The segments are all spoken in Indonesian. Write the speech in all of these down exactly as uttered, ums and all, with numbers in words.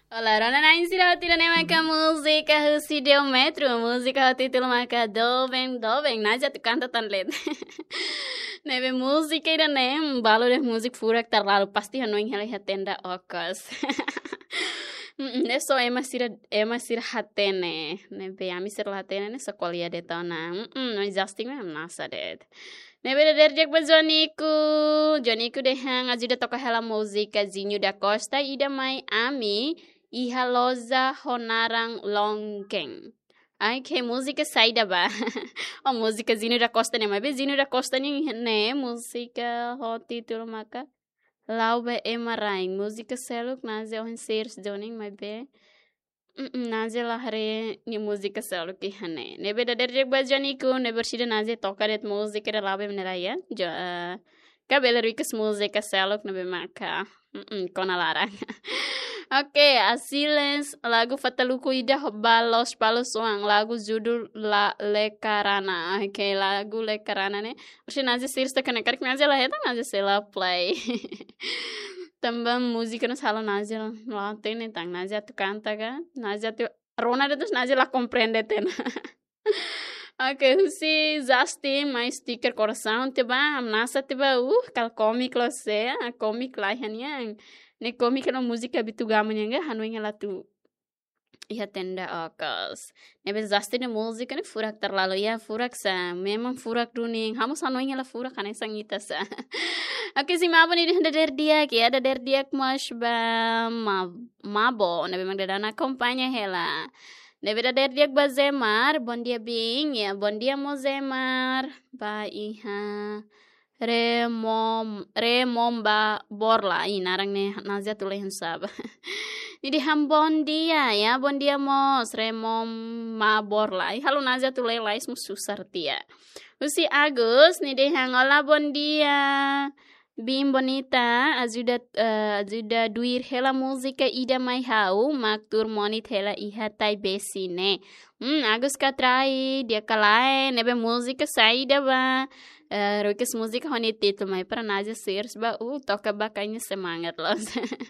Allora, non hai insirato neanche musica così di un metro, musica titolo manca dove, dove, naja tu canta tan led. Neve musica ida nem, balo deh musik furak terlalu pasti hanu yang heli hatenda okas. Ne so ema sira ema sira hatene, nebe ami sira hatene ne sekolia de tona. No justing mem nasa det. Nebe de derjek ba Joniku, Joniku deh hang ajuda toka hela musika Zinho da Costa ida mai ami. Ihaloza Honarang Longkeng. Ai que música saída ba. A música Zinho da Costa né, mas Zinho da Costa nem né, música ho título maka. Laube Emarain, música seluk naze o sers joning mas be. Naze lahre ni música seluk ki hane. Nebe da derjek ba Joniku, nebe sida naze tokaret música da laube meneraia. Jo cabelo ricas música seluk nebe maka. Kona larang. Oke, okay, Asiles lagu Fataluku Ida Balos Palos Wang lagu judul La Lekarana. Oke, okay, lagu Lekarana nih. Usia nazi sirsta kena karik nazi lah ya, nazi sela play. Tambah musik kan selalu nazi lah nih tang nazi atu kanta kan, nazi atu Rona itu nazi lah comprende ten. Oke, husi zasti mais sticker coração tiba, nasa tiba uh kal komik lo se, komik lah yang ne komik no música bitugaman yang hanu yang latu ia tenda okas. Nebe zasti ne música ne furak terlalu ya furak sa, memang furak duning, hamu hanu yang la furak kan sangita sa. Oke si mabo ni ada der dia ki ada der dia mas ba mabo, nebe mang dadana kompanya hela. Nebe da der dia ba Zemar, bon dia bing ya, bon dia mo Zemar, ba iha. Remom Remomba Borla ini narang nih nazia tulen sab. Jadi hambon dia ya bon dia mos Remomba Borla. Halo nazia tulen lais mususar tia. Usi Agus nih deh hangola bon dia. Bim bonita ajuda uh, ajuda duir hela musika ida mai hau maktur monit hela iha tai besine. Hmm Agus katrai dia kalai nebe musika saída ba. Uh, Rukis musik honi título, mas para nós seres ba uh toca bacana semangat los.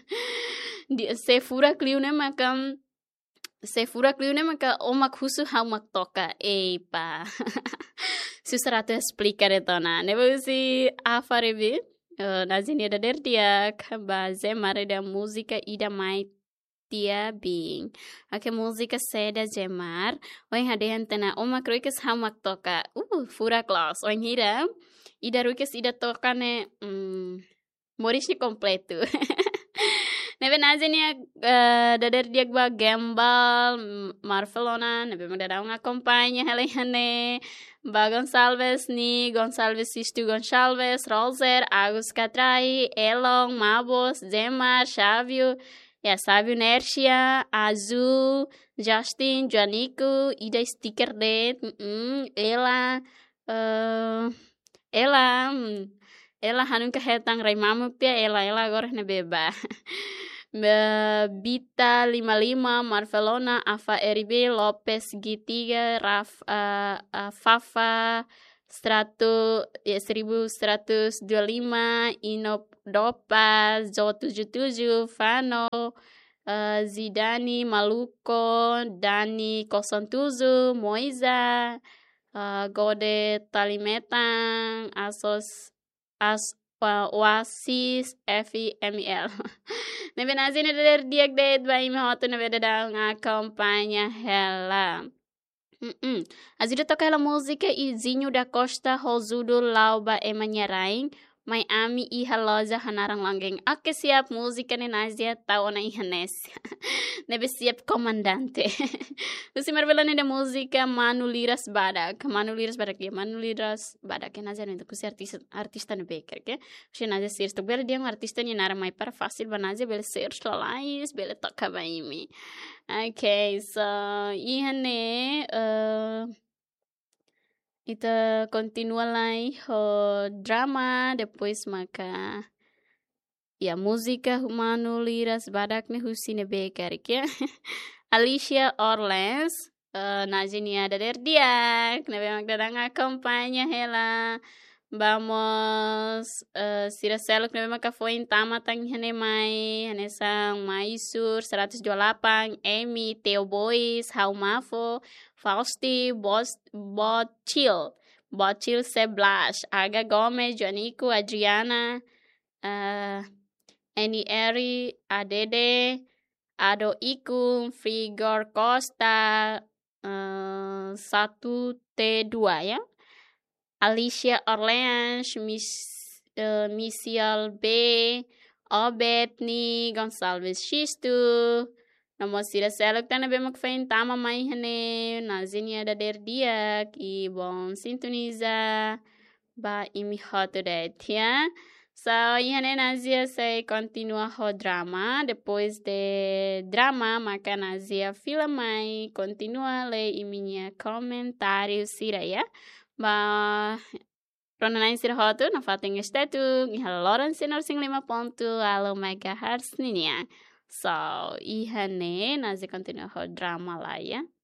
Di se fura kliu ne makam se fura kliu ne maka omak husu hau mak toka epa. Susah tu explicar itu na. Nebo si apa revi? Uh, Nazini ada der dia ba Zemar da música ida mai tia bing. Ake música seda Zemar. Oin hadehan tena oma kruikes hamak toka. Uh, fura klas. Oin hira. Ida ruikes ida toka ne mm, Morishi completo. Nebe nazini uh, dader dia gua Gembal Marvelona. Nebe magdadaw nga kompanya helehane. Ba Gonçalves ni Gonçalves Sistu Gonçalves Rolzer Agus Katrai Elong Mabos Zemar Xávio ya Sábio Nercia, Azul, Justin, Janico, Ida Sticker Dead, mm -mm, ela, uh, ela, mm, ela hanun kehetang rai mamuk dia, ela, ela agora ne beba. Bita lima puluh lima, Marvelona, Afa R B, Lopez G tiga, Raf, uh, uh, Fafa, seratus ya seribu seratus dua puluh lima, Inop Dopa, Zo tujuh puluh tujuh, Fano, uh, Zidani, Maluko, Dani nol tujuh, Moiza, uh, Gode Talimetang, Asos, As, uh, Oasis, F I M I L. Nebe nazini der diak det ba ime hotu nebe dadang nga kampanya hela. Mm-mm. Ajuda toca ela música e Zinho da Costa Rosudo Lauba Emanyarain Mai Ami Iha Loja Hanarang Langgeng. Oke siap música ne Nazia tau na ihanes. Nebe siap komandante. Usi marvelane da música Manu Liras Badak. Manu Liras Badak ya Manu Liras Badak ya Nazia nento kusi artista artista ne beker ke. Usi Nazia sir to bele dia um artista ni nara mai para fácil ba Nazia bele sir lais bele toca ba imi. Okay, so ihane uh, kita continua lai ho drama depois maka ya música Manu Liras Badak ne husine beker ke. Alicia Orleans uh, Najinia dader diak nebe magdadang akompanya hela Vamos, uh, sira selok na maka foi em tama tang hane mai, hane sang Maisur, seratus dua puluh delapan, Amy, Theo Boys, Haumafo, Fausti, Bos, Bocil, Bocil sebelas, Aga Gomez, Jonico, Adriana, uh, Eni Eri, Adede, Ado Ikum, Frigor Costa, uh, satu T dua ya. Alicia Orleans, Miss, uh, Missial B, Obetni, Gonçalves Xisto, nomor sira selok tana be makfain tama mai hane nazinia da der dia ki bom sintoniza ba imi hoto det ya. So, ihane nazia se continua ho drama, depois de drama maka nazia filmai continua le iminya comentário sira ya. Ba Ronanain sir hotu na fating estetu ihaloran sinor sing lima pontu alo megahertz ninya. So, ihane nazi continua ho drama lah ya.